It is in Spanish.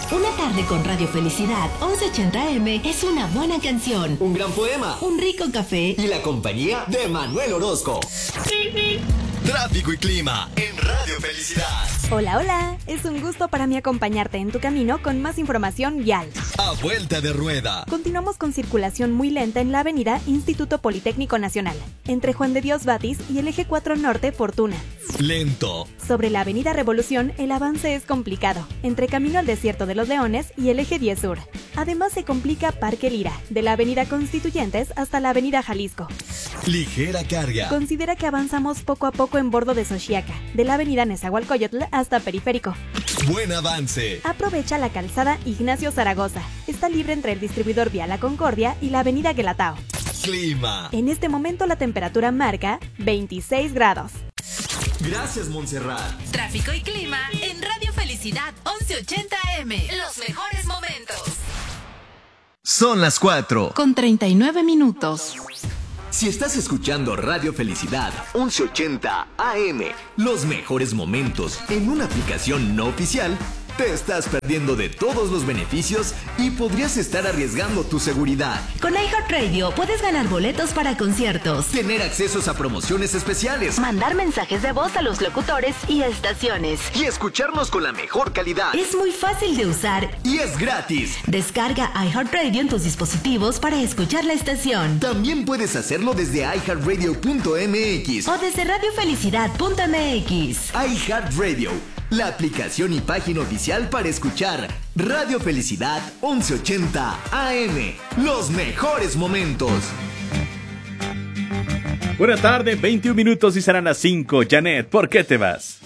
Una tarde con Radio Felicidad 1180M es una buena canción, un gran poema, un rico café y la compañía de Manuel Orozco. Tráfico y clima en Radio Felicidad. Hola, hola. Es un gusto para mí acompañarte en tu camino con más información vial. A vuelta de rueda. Continuamos con circulación muy lenta en la avenida Instituto Politécnico Nacional, entre Juan de Dios Batis y el eje 4 Norte Fortuna. Lento. Sobre la avenida Revolución, el avance es complicado, entre Camino al Desierto de los Leones y el eje 10 Sur. Además se complica Parque Lira, de la avenida Constituyentes hasta la avenida Jalisco. Ligera carga. Considera que avanzamos poco a poco en bordo de Xochiaca, de la avenida Nezahualcóyotl hasta Periférico. Buen avance. Aprovecha la calzada Ignacio Zaragoza. Está libre entre el distribuidor Vía La Concordia y la avenida Guelatao. Clima. En este momento la temperatura marca 26 grados. Gracias, Montserrat. Tráfico y clima en Radio Felicidad 1180M. Los mejores momentos. Son las 4. Con 39 minutos. Si estás escuchando Radio Felicidad 1180 AM, los mejores momentos en una aplicación no oficial, te estás perdiendo de todos los beneficios y podrías estar arriesgando tu seguridad. Con iHeartRadio puedes ganar boletos para conciertos, Tener accesos a promociones especiales mandar mensajes de voz a los locutores y estaciones. y escucharnos con la mejor calidad. Es muy fácil de usar. Y es gratis. Descarga iHeartRadio en tus dispositivos para escuchar la estación. También puedes hacerlo desde iHeartRadio.mx. O desde radiofelicidad.mx. iHeartRadio, la aplicación y página oficial para escuchar Radio Felicidad 1180 AM. Los mejores momentos. Buena tarde, 21 minutos y serán las 5. Janet, ¿por qué te vas?